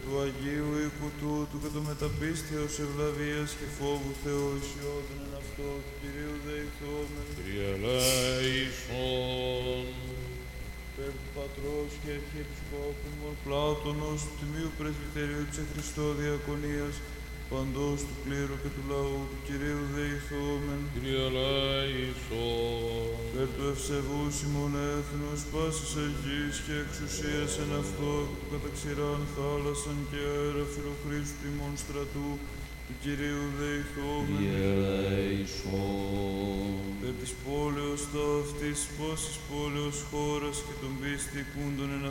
του Αγίου οίκου τούτου και το μεταπίστεως ευλαβίας και φόβου Θεού ισιόδεν εν αυτό του Κυρίου δεηθόμεν. Κύριε ελέησον. Περ του Πατρός και Αρχιεπισκόπου Πλάτωνος, του Τιμίου Πρεσβυτερίου της Χριστό Διακονίας, παντός του κλήρου και του λαού του Κυρίου δεηθόμεν. Κύριε ελέησον. Περ του ευσεβούς ημών έθνους, πάσης αγής και εξουσίας εν αυτό, του καταξηράν θάλασσαν και αέρα φιλοχρήστου ημών στρατού, του Κυρίου δεηθόμεν. Κύριε ελέησον. Περ της πόλεως ταύτης, πάσης πόλεως χώρας και των πίστη κούντων εν